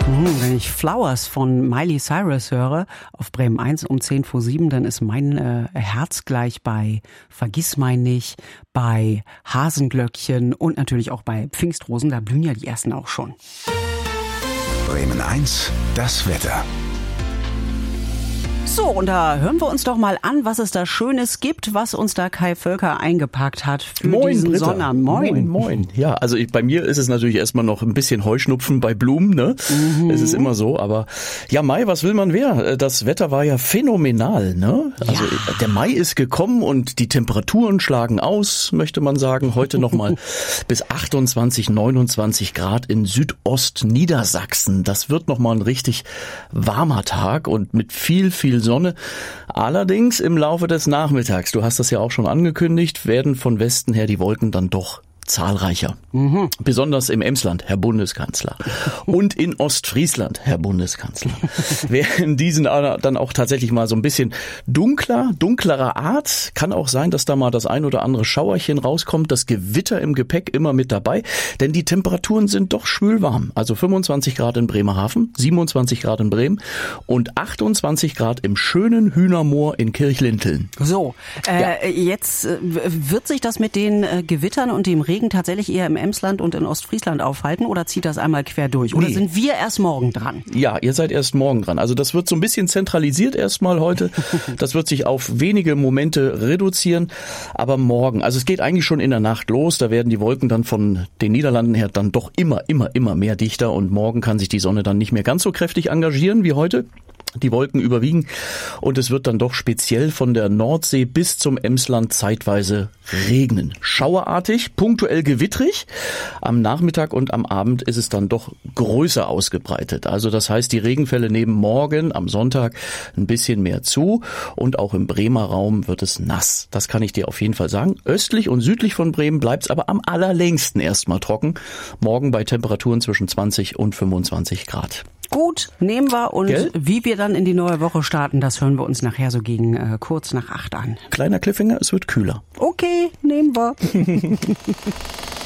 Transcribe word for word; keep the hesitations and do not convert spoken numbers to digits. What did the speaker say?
Wenn ich Flowers von Miley Cyrus höre auf Bremen eins um zehn vor sieben, dann ist mein äh, Herz gleich bei Vergissmeinnicht, bei Hasenglöckchen und natürlich auch bei Pfingstrosen. Da blühen ja die ersten auch schon. Bremen eins, das Wetter. So, und da hören wir uns doch mal an, was es da Schönes gibt, was uns da Kai Völker eingepackt hat für Moin, diesen Britta. Sonnabend. Moin. Moin, moin. Ja, also ich, bei mir ist es natürlich erstmal noch ein bisschen Heuschnupfen bei Blumen, ne? Mhm. Es ist immer so, aber ja, Mai, was will man mehr? Das Wetter war ja phänomenal, ne? Also ja. Der Mai ist gekommen und die Temperaturen schlagen aus, möchte man sagen. Heute nochmal bis achtundzwanzig, neunundzwanzig Grad in Südostniedersachsen. Das wird nochmal ein richtig warmer Tag und mit viel, viel Sonne. Allerdings im Laufe des Nachmittags, du hast das ja auch schon angekündigt, werden von Westen her die Wolken dann doch zahlreicher. Mhm. Besonders im Emsland, Herr Bundeskanzler. Und in Ostfriesland, Herr Bundeskanzler. Werden diesen dann auch tatsächlich mal so ein bisschen dunkler, dunklerer Art. Kann auch sein, dass da mal das ein oder andere Schauerchen rauskommt. Das Gewitter im Gepäck immer mit dabei. Denn die Temperaturen sind doch schwülwarm. Also fünfundzwanzig Grad in Bremerhaven, siebenundzwanzig Grad in Bremen und achtundzwanzig Grad im schönen Hühnermoor in Kirchlinteln. So, äh, Ja. jetzt äh, wird sich das mit den äh, Gewittern und dem Regen tatsächlich eher im Emsland und in Ostfriesland aufhalten oder zieht das einmal quer durch? Oder Nee. sind wir erst morgen dran? Ja, ihr seid erst morgen dran. Also das wird so ein bisschen zentralisiert erstmal heute. Das wird sich auf wenige Momente reduzieren. Aber morgen, also es geht eigentlich schon in der Nacht los. Da werden die Wolken dann von den Niederlanden her dann doch immer, immer, immer mehr dichter. Und morgen kann sich die Sonne dann nicht mehr ganz so kräftig engagieren wie heute. Die Wolken überwiegen und es wird dann doch speziell von der Nordsee bis zum Emsland zeitweise regnen. Schauerartig, punktuell gewittrig. Am Nachmittag und am Abend ist es dann doch größer ausgebreitet. Also das heißt, die Regenfälle nehmen morgen am Sonntag ein bisschen mehr zu und auch im Bremer Raum wird es nass. Das kann ich dir auf jeden Fall sagen. Östlich und südlich von Bremen bleibt es aber am allerlängsten erstmal trocken. Morgen bei Temperaturen zwischen zwanzig und fünfundzwanzig Grad. Gut, nehmen wir und Gell? wie wir dann in die neue Woche starten, das hören wir uns nachher so gegen äh, kurz nach acht an. Kleiner Cliffhanger, es wird kühler. Okay, nehmen wir.